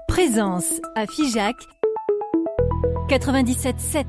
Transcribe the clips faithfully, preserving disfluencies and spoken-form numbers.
Présence à Figeac quatre-vingt-dix-sept sept.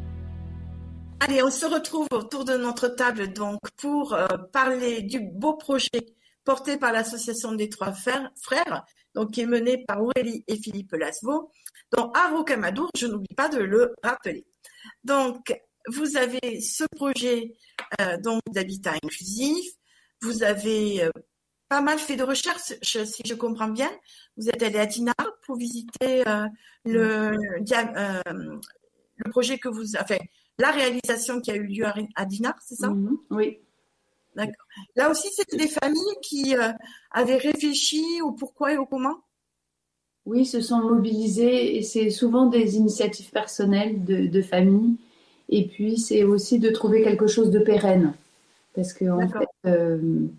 Allez, on se retrouve autour de notre table donc pour euh, parler du beau projet porté par l'association des Trois Frères, donc qui est mené par Aurélie et Philippe Lasveau, donc à Rocamadour, je n'oublie pas de le rappeler. Donc, vous avez ce projet euh, donc d'habitat inclusif, vous avez euh, pas mal fait de recherches, si je comprends bien. Vous êtes allé à Dinard pour visiter euh, le, euh, le projet que vous avez, enfin, la réalisation qui a eu lieu à Dinard, c'est ça? Mmh, oui. D'accord. Là aussi, c'était des familles qui euh, avaient réfléchi au pourquoi et au comment? Oui, se sont mobilisées et c'est souvent des initiatives personnelles de, de familles. Et puis, c'est aussi de trouver quelque chose de pérenne. Parce que, en fait, euh,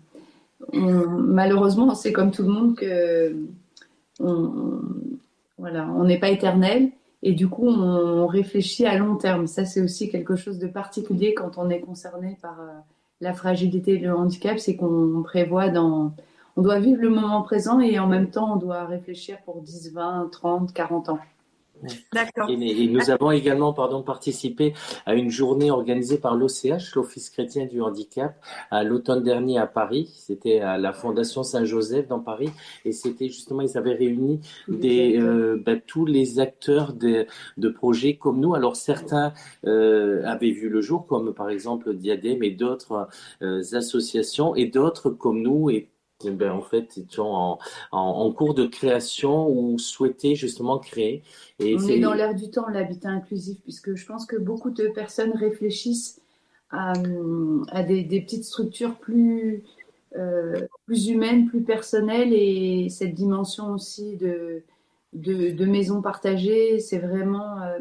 on, malheureusement, c'est comme tout le monde que on, voilà, on n'est pas éternel. Et du coup, on réfléchit à long terme. Ça, c'est aussi quelque chose de particulier quand on est concerné par euh, la fragilité et le handicap. C'est qu'on prévoit dans... On doit vivre le moment présent et en même temps, on doit réfléchir pour dix, vingt, trente, quarante ans. D'accord. Et, et nous avons également pardon, participé à une journée organisée par l'O C H, l'Office chrétien du handicap, à l'automne dernier à Paris. C'était à la Fondation Saint-Joseph dans Paris. Et c'était justement, ils avaient réuni des, euh, ben, tous les acteurs de, de projets comme nous. Alors certains euh, avaient vu le jour, comme par exemple Diadème et d'autres euh, associations, et d'autres comme nous, et Ben, en fait, étions en, en, en cours de création ou souhaitaient justement créer. Et on c'est... est dans l'air du temps, l'habitat inclusif, puisque je pense que beaucoup de personnes réfléchissent à, à des, des petites structures plus, euh, plus humaines, plus personnelles, et cette dimension aussi de, de, de maison partagée, c'est vraiment euh,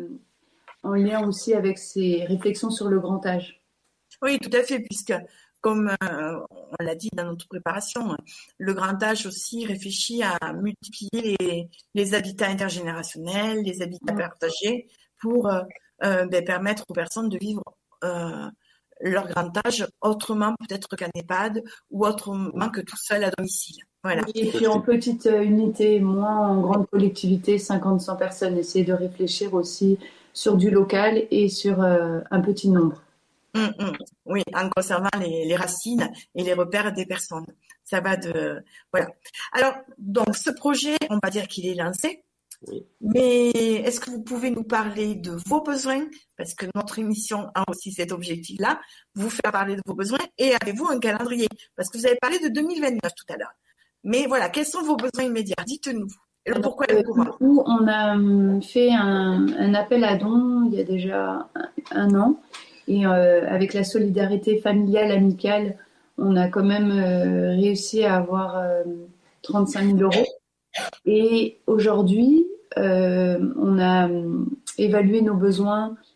en lien aussi avec ces réflexions sur le grand âge. Oui, tout à fait, puisque comme euh, on l'a dit dans notre préparation, le grand âge aussi réfléchit à multiplier les, les habitats intergénérationnels, les habitats partagés pour euh, euh, ben, permettre aux personnes de vivre euh, leur grand âge autrement peut-être qu'en EHPAD ou autrement que tout seul à domicile. Voilà. Oui, et puis en petite unité, moins en grande collectivité, cinquante à cent personnes, essayer de réfléchir aussi sur du local et sur euh, un petit nombre. Mmh, mmh. Oui, en conservant les, les racines et les repères des personnes. Ça va de... Voilà. Alors, donc, ce projet, on va dire qu'il est lancé. Oui. Mais est-ce que vous pouvez nous parler de vos besoins? Parce que notre émission a aussi cet objectif-là, vous faire parler de vos besoins. Et avez-vous un calendrier? Parce que vous avez parlé de deux mille vingt-neuf tout à l'heure. Mais voilà, quels sont vos besoins immédiats? Dites-nous. Et le pourquoi et le comment. Du coup, on a fait un, un appel à dons il y a déjà un, un an. Et euh, avec la solidarité familiale, amicale, on a quand même euh, réussi à avoir euh, trente-cinq mille euros. Et aujourd'hui, euh, on a évalué nos besoins